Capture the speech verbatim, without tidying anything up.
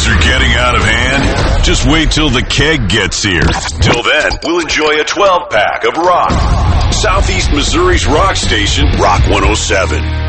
Things are getting out of hand? Just wait till the keg gets here. Till then, we'll enjoy a twelve-pack of rock. Southeast Missouri's rock station, Rock one oh seven.